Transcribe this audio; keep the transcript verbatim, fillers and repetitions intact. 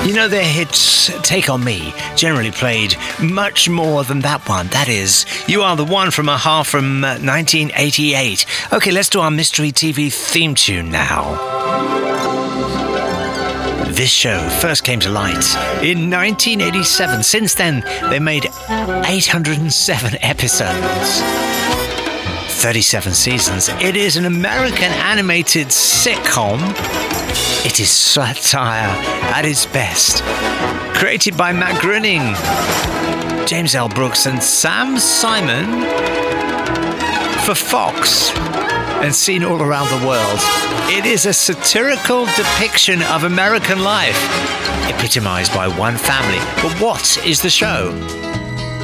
You know, their hits, Take On Me, generally played much more than that one. That is, You Are The One from a-ha from uh, nineteen eighty-eight. Okay, let's do our Mystery T V theme tune now. This show first came to light in nineteen eighty-seven. Since then, they made eight hundred seven episodes. thirty-seven seasons. It is an American animated sitcom. It is satire at its best. Created by Matt Groening, James L. Brooks and Sam Simon for Fox, and seen all around the world. It is a satirical depiction of American life, epitomized by one family. But what is the show?